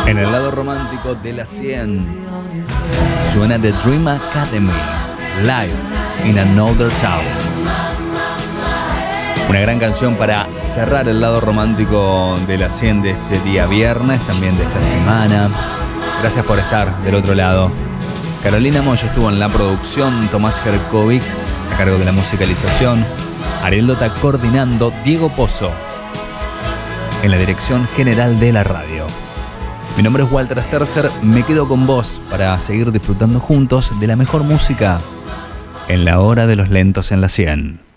En el lado romántico de la 100 suena The Dream Academy, Live in Another Town. Una gran canción para cerrar el lado romántico de la 100 de este día viernes, también de esta semana. Gracias por estar del otro lado. Carolina Moyo estuvo en la producción, Tomás Jerkovic a cargo de la musicalización, Ariel Lota coordinando, Diego Pozo en la dirección general de la radio. Mi nombre es Walter Sterzer, me quedo con vos para seguir disfrutando juntos de la mejor música en la hora de los lentos en la 100.